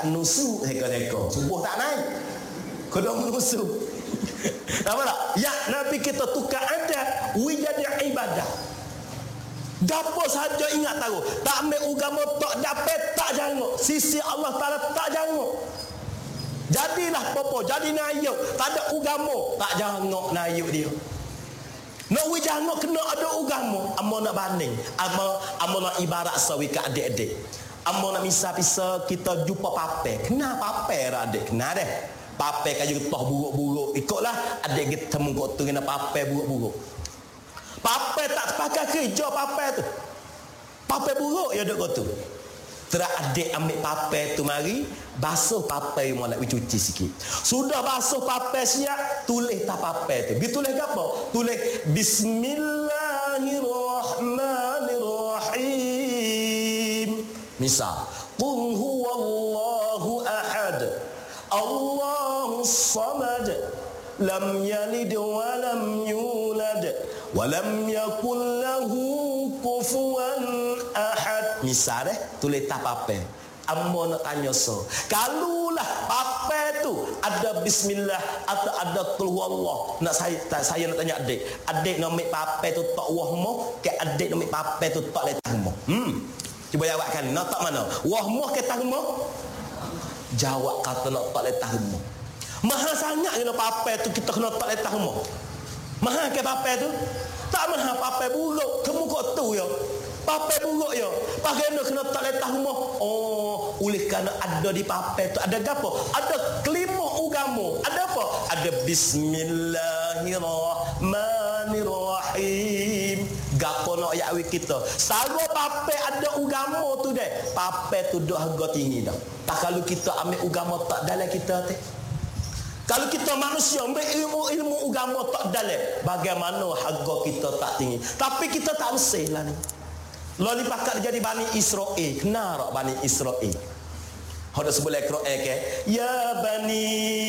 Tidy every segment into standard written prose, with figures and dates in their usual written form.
tak nusuk heka-heka. Subuh tak naik. Kena menusuk. Nampak tak? Ya, Nabi kita tukar adat, we jadi ibadah. Gapo saja ingat tahu. Tak ambil agama tak dapat tak jangok. Sisi Allah Taala tak jangok. Jadilah popo, jadi nayuk. Tak ada agama, tak jangok nayuk dia. Nak we jangok kena ada agama. Amo nak banding. Amo nak ibarat sawi ke adik-adik. Amo nak misal-misal kita jumpa pape. Kena pape ra adik, kena deh. Pape kayu toh buruk-buruk. Ikutlah adik kita mengkot tu kena pape buruk-buruk. Pape tak pakai kerja pape tu. Pape buruk ya dok tu. Terus adik ambil pape tu mari, basuh pape mau nak cuci sikit. Sudah basuh pape siap, tulis tak pape tu. Ditulis apa? Tulis Bismillahirrahmanirrahim. Misal, Qul huwallahu ahad. Allahus samad. Lam yalid wa lam yulad wa lam yakul lahu kufuwan ahad. Misal tulis tak pape. Ambo nak tanya so. Kalulah pape tu ada bismillah atau ada qul huwallah. Nak saya nak tanya adik. Adik nak ambil pape tu tak wahmo, ke adik nak ambil pape tu tak le tahmo. Cuba jawabkan. Nak tak mana? Wahmo ke tahmo? Jawab kata nak tak le tahmo. Mahal sangat kena papai tu kita kena tak letak rumah. Mahal ke papai tu? Tak mahal papai buruk. Kamu kok tu ya? Papai buruk ya? Pakai kena tak letak rumah. Oh, oleh kerana ada di papai tu ada gapo? Ada kelima agama. Ada apa? Ada Bismillahirrahmanirrahim. Gapo nak ayat kita? Selalu papai ada agama tu deh. Papai tu dah harga tinggi dah. Tak kalau kita ambil agama tak dalam kita teh. Kalau kita manusia ambil ilmu agama tak dalam, bagaimana harga kita tak tinggi. Tapi kita tak usah lah ni. Lalu ni pakat jadi Bani Israel. Kenapa Bani Israel? Ada sebelah Quran ke? Ya Bani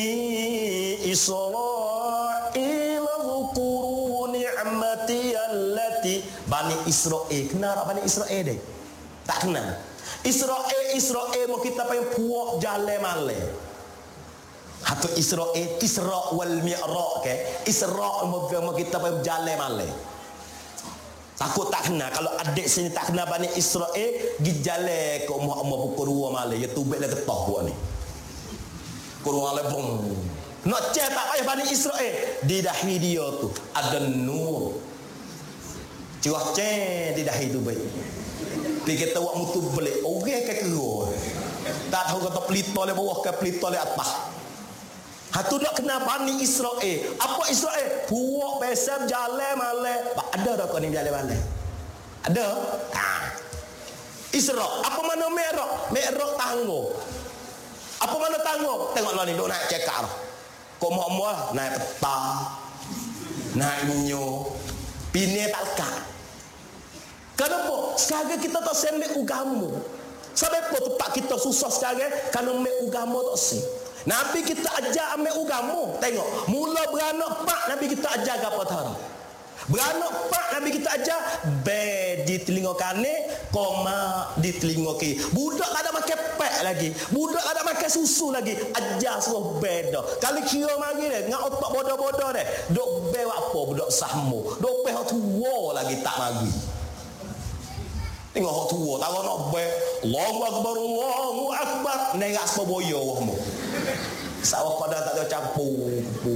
Israel zkuru ni'mati allati. Bani Israel. Kenapa Bani Israel deh? Tak kenal. Israel mau kita pengen puak jalan malam. Atau Isra wal Mi'raj ke? Isra mau kita berjalan malam. Takut tak kena. Kalau adik sini tak kena Bani Israel, pergi jalan ke umur pukul 2 malam. Ya tubik dah getah buat ni. Pukul 2 malam bom. Nak cek tak payah Bani Israel. Di dahi dia tu ada nur. Cuak cek di dahi tu baik. Pergi kita buat mutu belik. Orang ke kerua. Tak tahu kata pelita le bawah ke pelita le atas. Hatu dak kena Bani Israel. Apa Israel? Puak besar jalan malam. Ada dak kau ni jalan malam? Ada? Ha. Isra. Apa mana Mi'raj? Mi'raj tangguh. Apa mana tangguh? Tengoklah ni dok naik cekak lah. Kau mau naik peta. Naik nyo. Pine tak lekat. Kenapa? Sekarang kita tak sembek agama. Sebab apa tempat kita susah sekarang? Kerana ambil agama tak sih. Nabi kita ajar ambil agama. Tengok, mula beranak pak Nabi kita ajar apa tara. Beranak pak Nabi kita ajar be di telinga kanan, koma di telinga kiri. Budak tak ada makan pek lagi. Budak tak ada makan susu lagi. Ajar semua beda. Kali kira mari dia ngak otak bodoh-bodoh dia. Dok be apa budak sahmo. Dok pe hak tua lagi tak mari. Tengok hak tua tak nak be. Allahu akbar, Allahu akbar. Nengak sepoboyo wahmu. Sawah pada tak ada campur.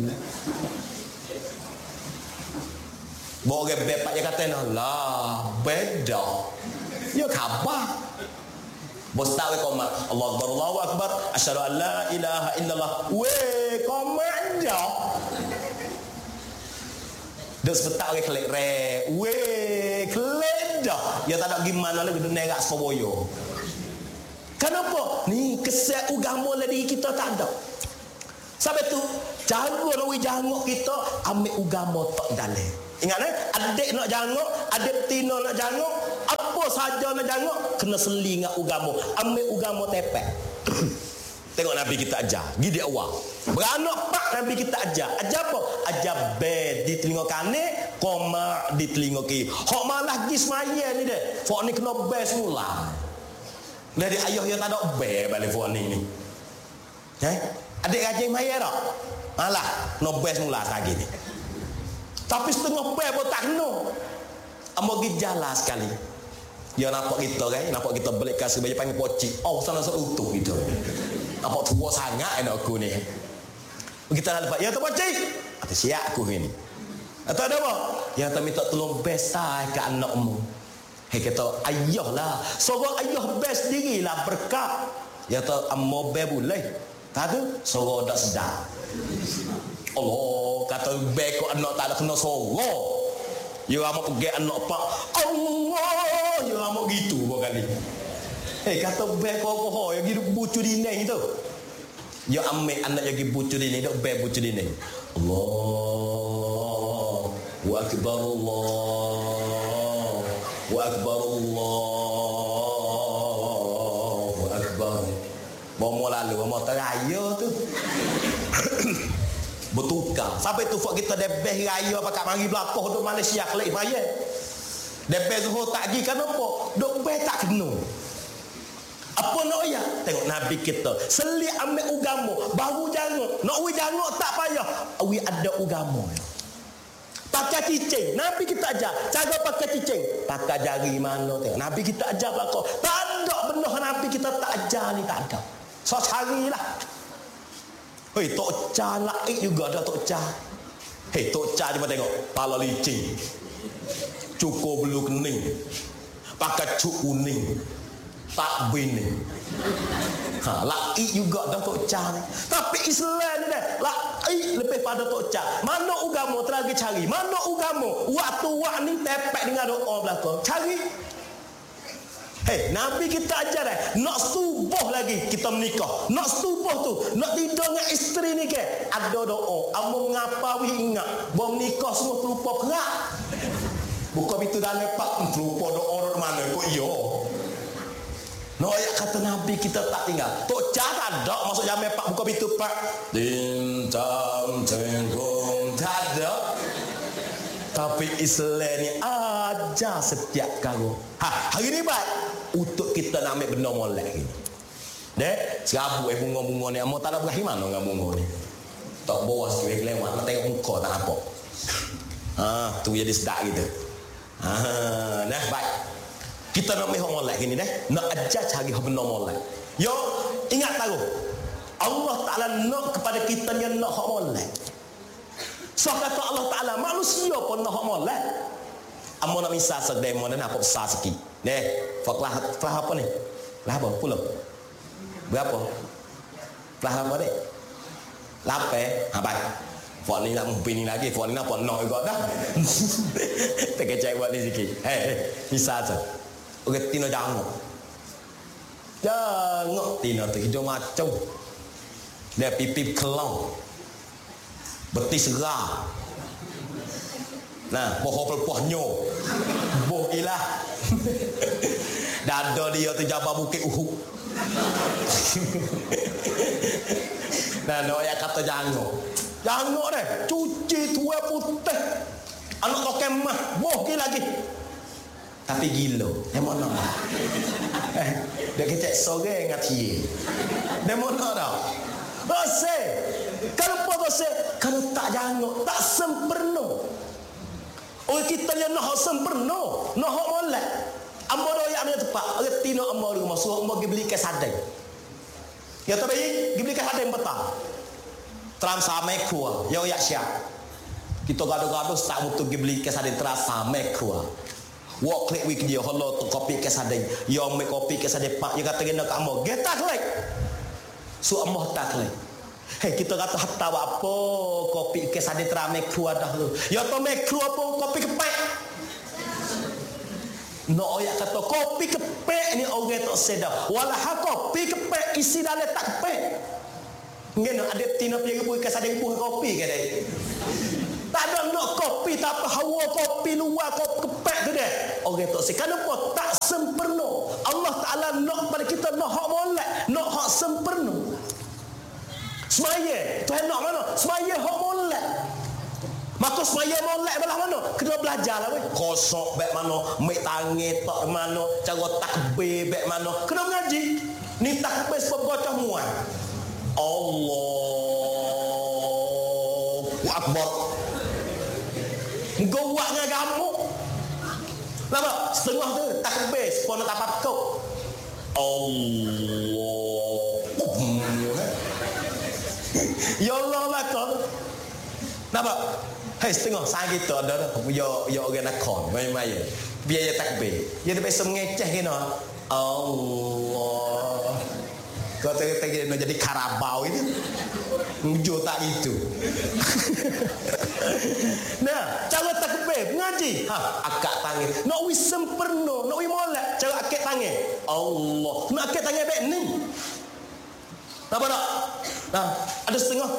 Bawa ke bepak dia kata lah beda. Ya khabar. Bos tahu komat Allahu akbar, Allahu akbar, asyhadu an la ilaha illallah. Weh komanda. Dah sebetak ke klik re. Weh keleda. Ya tak ada gimana lagi nerak sepoboyo. Kenapa? Ni kesal agama lagi kita tak ada. Sebab tu jago nak jangok kita ambil agama tak dalam. Ingat adik nak jangok, adik betina nak jangok, apa saja nak jangok kena seli dengan agama. Ambil agama tepek. Tengok Nabi kita ajar, gidi awal. Beranak pak Nabi kita ajar. Ajar apa? Ajar be di telinga kanan, koma di telinga kiri. Hok malah gi semaya ni deh. Fok ni kena be semula. Dari ayah yang tak ada be balik fok ni. Adik rajin mayar tak? Alah, no best mula lagi ni. Tapi setengah best pun tak kena. Ambo pergi jalan sekali. Dia nampak kita kan, nampak kita balik kasih baju panggil pocik. Oh, sana seutuh gitu. Nampak tua sangat anak aku ni. Kita lepas, ya tu pocik. Kata siap aku ni. Atau ada apa? Ya tu minta tolong besar ke anakmu. Kata ayah lah. Sorok ayah best dirilah berkat. Ya tu ambo be boleh. Tak tu sorok tak sedap. Allah kata be ko anak tak ada kena sorok. Ya amak pergi anak pak. Allah, ya amak gitu berkali. Kata be ko yang gitu bucu dinding tu. Ya ambil anak yang gitu bucu dinding tu be bucu dinding. Allah wa akbar Allah wa akbar Allah wa akbar. Bomo lalu bomo teraya tu. Bertukar. Sampai tu fak kita debeh raya pakat mari belakang duk Malaysia kelek bayar. Debeh zuhur tak gi kenapa? Duk be tak kena. Apa nak ya? Tengok Nabi kita. Selik ambil agama, baru jangok. Nak wi jangok tak payah. Wi ada agama. Pakai cicing. Nabi kita ajar. Cara pakai cicing. Pakai jari mana tengok. Nabi kita ajar belakang. Tak ada benda Nabi kita tak ajar ni, tak ada. So carilah. Hei, Tok Cha laik juga ada Tok Cha. Hei, Tok Cha cuma tengok pala licin. Cukur belu kening. Pakai cuk kuning. Tak bini. Laik juga ada Tok Cha ni. Tapi Islam ni dah laik lebih pada Tok Cha. Mana agama teragi cari? Mana agama? Waktu wak ni tepek dengan doa belakang. Cari. Hei, Nabi kita ajar nak subuh lagi kita menikah. Nak subuh tu, nak tidur dengan isteri ni ke? Ada doa. Amo ngapa wi ingat? Bom nikah semua terlupa kerak. Buka pintu dalam pak terlupa doa mana kok iyo. No ayat kata Nabi kita tak tinggal. Tok Cha tak ada masuk jam pak buka pintu pak. Din tam tenggung tak ada. Tapi Islam ni ajar setiap kali. Hari ni baik untuk kita nak ambil benda molek ni. Dek, serabut bunga-bunga ni. Amo tak ada berakhir mana dengan bunga ni. Tak bawa sikit lewat nak tengok muka tak apa. Tu jadi sedap gitu. Nah, baik. Kita nak ambil molek ni deh. Nak ajar cari benda molek. Yo, ingat tahu. Allah Taala nak kepada kita yang nak hak molek. So kata Allah Ta'ala manusia pun nak molek. Amo nak misal sedemo dan apa besar sikit. Deh, faklah apa ni? Lah apa? Pula. Berapa? Lah apa dek? Lape? Baik. Fak ni nak mungkin lagi, fak ni nak nak juga dah. Terkecai buat ni sikit. Misal tu. Okey, Tino jangok. Jangok Tino tu hidung macam. Dia pipip kelong. Betis serah. Nah, poho pelpohnya. Boh ilah. Dada dia tu Jabal Bukit Uhud. Nah, no ya kata jangok. Jangok deh, cuci tua putih. Anak kau kemah, boh lagi. Tapi gila. Dia mana? Dia kecek sore ngati. Dia mana dah? Rasa. Kalau apa rasa? Kalau tak jangok, tak sempurna. Orang kita yang nak sempurna, nak molek. Ambo doyak dia tepat. Reti nak ambo di rumah, suruh ambo pergi beli kes hadeng. Ya tak baik, pergi beli kes hadeng petang. Teram samai kuah, ya yak siap. Kita gaduh-gaduh tak mutu pergi beli kes hadeng teram samai kuah. Walk klik week dia, hello tu kopi kes hadeng. Ya make kopi kes hadeng pak, ya kata kena ke ambo. Get tak klik. Su ambo tak klik. Hei, kita kata hatta apa kopi kes hadeng teram make kuah dah tu. Ya tu make kuah pun kopi kepek. No ayat kata kopi kepek ni orang tak sedar. Walah kopi kepek isi dalam tak kepek. Ngene ada tina pergi ke kas ada puh kopi ke dai. Tak ada nak kopi tak apa hawa kopi luar kopi kepek tu deh. Orang tak sedar kenapa tak sempurna. Allah Taala nak pada kita nak hak molek, nak hak sempurna. Semaya, Tuhan nak mana? Semaya hak molek. Maka semaya molek belah mana? Kena belajar lah weh. Kosok bek mana? Mek tangi tak mana? Cara takbir bek mana? Kena mengaji. Ni takbir sebab bocah muat. Allahu Akbar. Gowak dengan gamuk. Lama setengah tu takbir sepuluh tapak kau. Allah. Ya Allah lakon. Nampak? Hei setengah sang kita ada ya orang nakon main-main. Biaya takbir. Dia biasa mengeceh kena. Allah. Kau tengok nak jadi Karabau itu. Mujur tak itu. Nah, cara takbir ngaji. Akak tangan. Nak wi sempurna, nak wi molek cara akak tangan. Allah. Nak akak tangan baik ni. Nampak tak? Nah, ada setengah.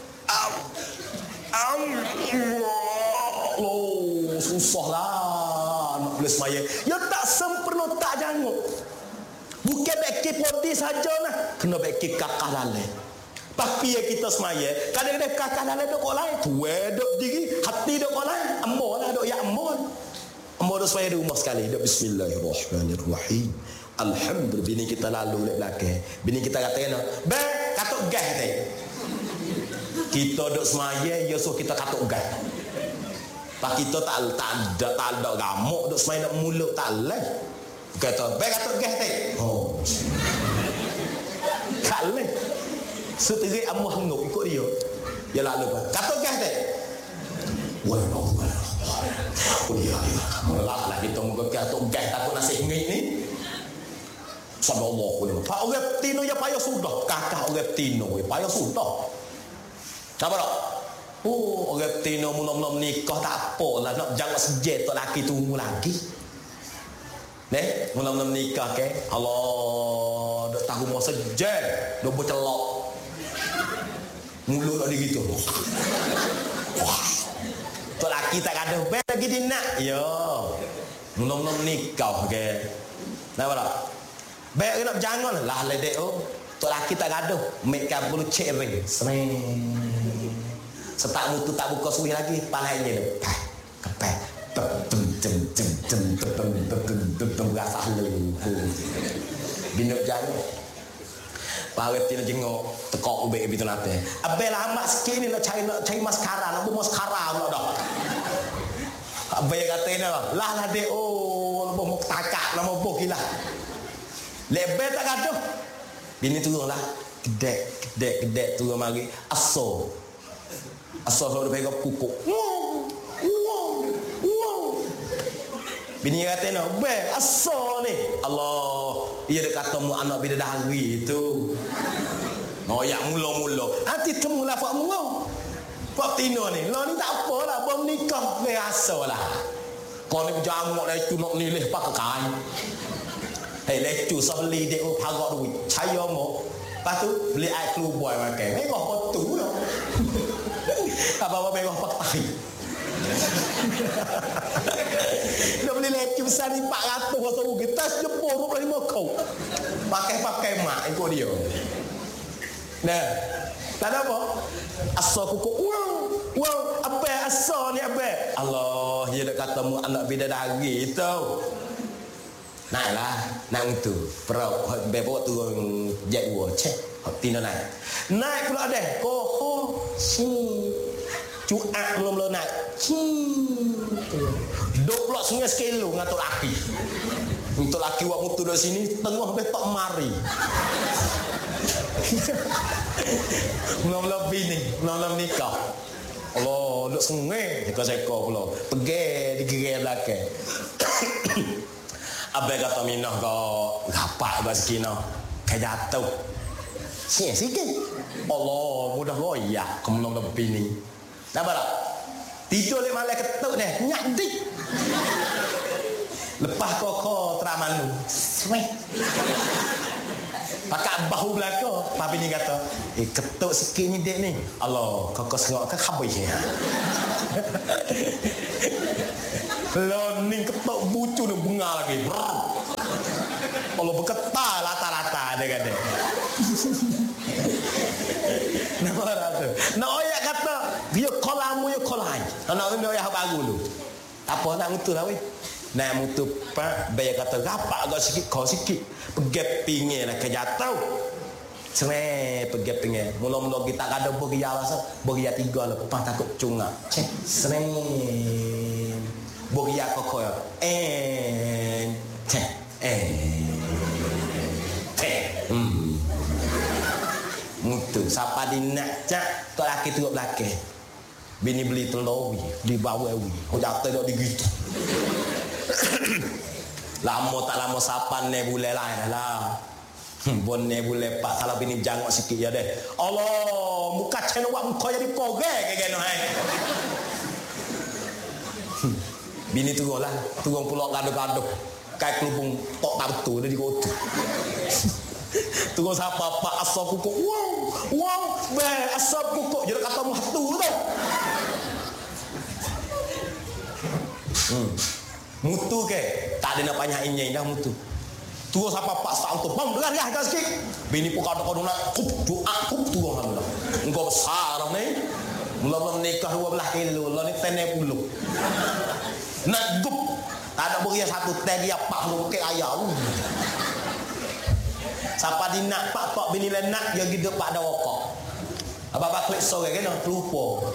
Allah, susahlah nak boleh semaya. Ya tak sempurna, tak janguk. Bukan baik poti saja lah. Kena baik kakak lalai. Tapi ya kita semaya, kadang-kadang kakak lalai dok lain. Tuwe dok diri, hati dok lain. Ambo lah dok ya ambo. Ambo dok semaya di rumah sekali. Dok bismillahirrahmanirrahim. Alhamdulillah. Bini kita lalu lek belakang. Bini kita katakan, "Bang, katuk gas tadi." Kita dok semaya, ya so kita katuk gas. Pak kita tak ada gamuk dok semaya nak mulut tak leh. Kata, "Bang, katuk gas tadi." Oh. Kaleh. Seteri amu hanguk ikut dia. Dia lalu kan. Katuk gas tadi. Walau. Oh ya. Melaklah kita muka katuk gas takut nasi ngit ni. Sallallahu alaihi wasallam. Pak orang Tino ya payah sudah. Kakak orang Tino ya payah sudah. Apa tak? Oh, orang Tino mula-mula menikah tak apalah nak jangan sejak tak laki tunggu lagi. Neh, mula-mula menikah ke? Allah, dak tahu mau sejak, dak bercelok. Mulut dak gitu. Wah. Tak laki tak ada bel lagi dia nak. Ya. Mula-mula menikah ke. Nampak tak? Baik nak jangan lah ledek oh. Tok laki tak gaduh, mek kabul cering. Sering. Setak mutu tak buka suih lagi, palainya tu. Kepek. Tem rasa lu. Binuk jangan. Pawet tina jengok tekok ubek itu nate. Abel amat sikit ni nak cari maskara, nak buat maskara pula dah. Abel katanya lah dek oh, mau takak nama boh gila. Lebih tak gaduh. Bini turun lah. Kedek turun mari. Aso selalu pegang pupuk. Bini kata nak, "Beh, aso ni." Allah, dia dah kata mu anak bidadari itu. Noyak mula-mula. Nanti temu lah Pak Mungau. Pak Tino ni. Lo ni tak apalah, baru nikah. Biasa lah. Kau ni berjamuk dah itu nak nilih pakai kain. Hei lecu sebeli dia pagak duit. Caya mo. Lepas tu beli air keluar makan. Mengah betul lah. Apa-apa mengah pakai. Dia beli lecu besar ni 400 rasa rugi. Tas jempol 25 kau. Pakai mak ikut dia. Nah. Tak ada apa. Asal kuku. Wow. Apa asal ni apa? Allah. Dia dah kata mu anak bidadari itu. Naiklah, nang tu. Perau bebok turun jet war cek. Tino naik. Naik pula ada. Koho sini. Cuak belum naik. Dok pula sungai sekilo ngatuk laki. Untuk laki wak mutu dari sini tengah betok mari. Mula-mula bini, mula-mula nikah. Allah, duk sungai seko-seko pula. Pergi di gerai belakang. Abang kata minah kau rapat basikina kayak jatuh. Sikit. Allah, mudah loyak kemenang lebih ni. Nampak tak? Tidur lek malam ketuk deh, nyadik. Lepas koko teraman lu. Sweh. Pakai bahu belakang. Papi ni kata, ketuk sikit ni dek ni. Allah, koko sengok ke khabis ya. Learning ketok bucu ni bunga lagi. Allah bergetar lata-lata dia kata. Nama orang tu. Nak oyak kata, dia kolamu ya kolai. Nak oyak baru lu. Apa nak mutu lah weh. Nak mutu pak, bayar kata rapak agak sikit, kau sikit. Pergi pinggir lah ke jatuh. Sre pergi pengen. Mula-mula kita ada beria rasa, beria 3 lepas takut cungak. Sre. Beria kokoi. Mutu siapa di nak cak tok laki turut belakang. Bini beli telur di bawah wi. Jatuh dok digitu. Lama tak lama sapan ne bulan lain lah. Bon ne bulan pak salah bini jangok sikit ya deh. Allah, muka channel wak muka jadi poge kayak no hai. Bini turun lah, turun pulak gaduh-gaduh. Kayak kelubung tok tak betul dia di kota. Turun siapa pak asal kukuk. Wow, asal kukuk jadi kata muhatu tu. Mutu ke tak ada nak banyak injai dah mutu. Turun siapa pak sal tu bang dengar ya sikit. Bini pun kado-kado nak kup turun lah. Engkau besar ni. Mula-mula nikah 12 kilo, lo ni 10 puluh. Nak gup tak ada beria satu teh dia pak lu ke ayah. Siapa di nak pak bini lenak dia gitu pak ada okok. Apa-apa klik sore kan lupa.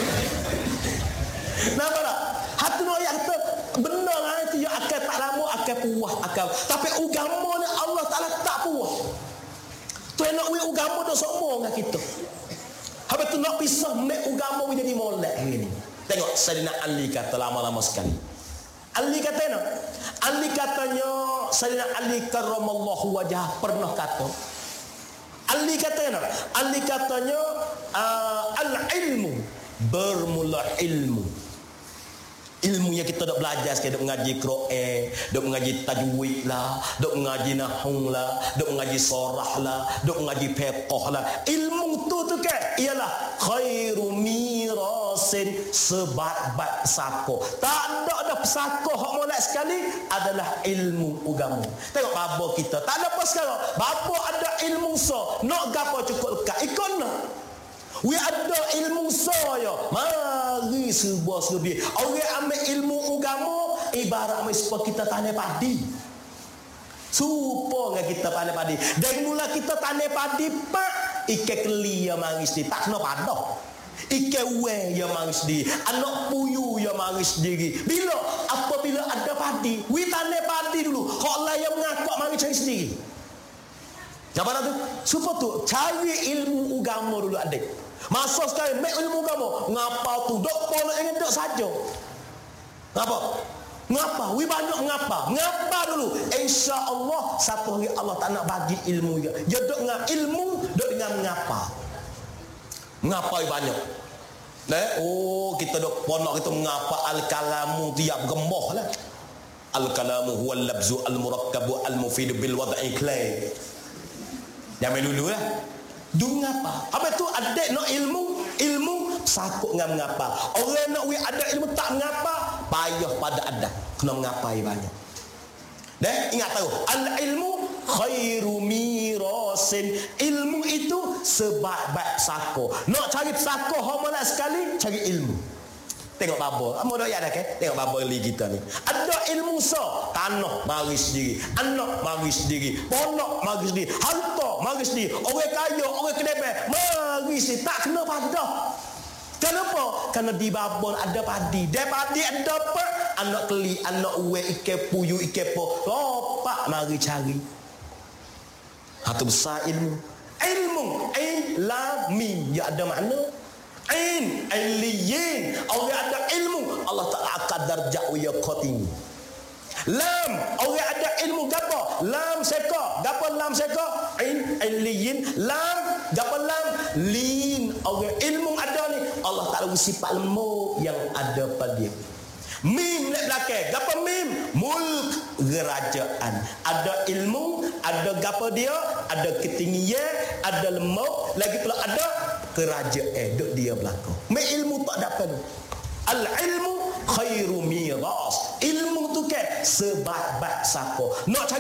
Napa tak? Hati no yang tu benar lah itu yang akan tak lama akan puas akan. Tapi agama ni Allah Taala tak puas. Tu nak we agama tu semua dengan kita. Habis tu nak pisah mek agama menjadi molek hari ni. Tengok Sayyidina Ali kata lama-lama sekali. Ali katanya Sayyidina Ali karramallahu wajah pernah kata. Ali katanya al-ilmu bermula ilmu. Ilmu yang kita dok belajar sekali, dok mengaji Quran, dok mengaji tajwid lah, dok mengaji nahwu lah, dok mengaji sorah lah, dok mengaji fiqh lah. Ilmu tu kan ialah khairu mirasin, sebat-bat sako. Tak ada pesako hak molek sekali adalah ilmu agama. Tengok bapa kita, tak ada apa sekarang. Bapa ada ilmu so, nak gapo cukup lekat ikon nak. We ada ilmu saya. Mari sebuah lebih. Orang ambil ilmu agama ibarat ambil supaya kita tanam padi. Supaya kita tanam padi. Dan mula kita tanam padi pak ikan keli yang maris di tak kena padah. Ikan we yang maris di anak puyu yang maris sendiri. Apabila ada padi, we tanam padi dulu. Hak lain yang mengakak mari cari sendiri. Apa tu? Supaya tu cari ilmu agama dulu adik. Masa sekali mek ilmu agama, ngapa tu dok pola ingin dok saja. Ngapa? We banyak ngapa dulu. Insya-Allah satu hari Allah tak nak bagi ilmu dia. Dia dok dengan ilmu, dok dengan mengapa. Mengapa banyak. Kita dok ponok kita mengapa al-kalamu tiap gemboh lah. Al-kalamu huwal labzu al-murakkabu al-mufid bil wad'i klay. Jangan dulu lah. Du ngapa? Apa tu adik nak ilmu sakut ngam ngapa. Orang nak we ada ilmu tak ngapa, payah pada adat. Kena mengapai banyak. Dan ingat tahu, al ilmu khairu mirasin. Ilmu itu sebat-bat sako. Nak cari sako homola sekali, cari ilmu. Tengok baba, amo dak ya dah ke? Tengok baba li kita ni. Ada ilmu so, tanah mari sendiri, anak mari sendiri, ponok mari sendiri, harta mari sendiri, orang kaya, orang kedebel mari sendiri, tak kena padah. Kenapa? Kerana di babon ada padi. Dia padi ada apa? Anak keli, anak uwe, ikan puyu, ikan po. Lopak mari cari. Hatu besar ilmu. Ilmi ya ada makna. Liyin. Orang ada ilmu Allah Ta'ala akan darjah ya tinggi. Lam, orang ada ilmu gapo? Lam seka. Gapo lam seka? Liyin. Lam, gapo lam? Lin. Orang ilmu ada ni Allah Ta'ala sifat ilmu yang ada pada dia. Mim lek belakang. Gapo mim? Mulk, kerajaan. Ada ilmu, ada gapo dia, ada ketinggian, ada lemau, lagi pula ada kerajaan duk dia belakang. Mek ilmu tak dapat. Al ilmu khairu miras. Ilmu tu kan sebat-bat sako. Nak